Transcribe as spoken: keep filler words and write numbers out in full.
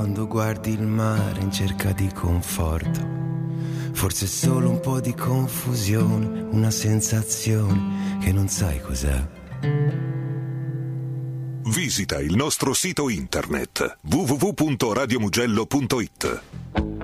Quando guardi il mare in cerca di conforto, forse è solo un po' di confusione, una sensazione che non sai cos'è. Visita il nostro sito internet w w w punto radio mugello punto it.